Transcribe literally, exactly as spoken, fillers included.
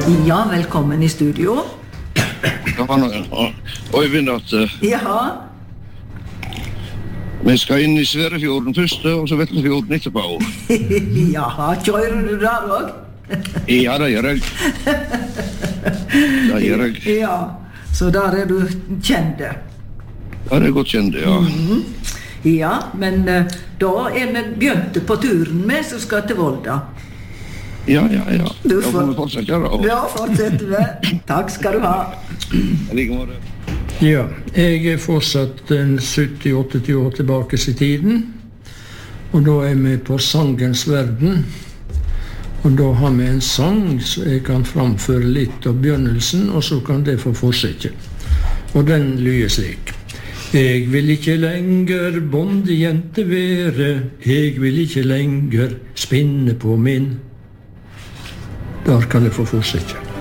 Ja, velkommen i studio. Øyvind at Ja. vi skal inn i Sverefjorden først, og så Vetlefjorden etterpå. Ja, kjører du der også? Ja, det gjør jeg. Det gjør jeg. Ja, så der er du kjende. Ja, det er godt kjende, ja. Mm-hmm. Ja, men uh, da er vi begynte på turen med, så skal til Volda. Ja, ja, ja. Du Da får... får vi fortsette da. Ja, fortsette vi. Takk skal du ha. Like måte. Ja, jeg er fortsatt en sytti til åtti år tilbake i tiden, og da er vi på sangens verden, og da har vi en sang så jeg kan framføre litt av begynnelsen, og så kan det få fortsette. Og den lyder slik. Jeg vil ikke lenger bondejente være, jeg vil ikke lenger spinne på min. Der kan det få fortsette.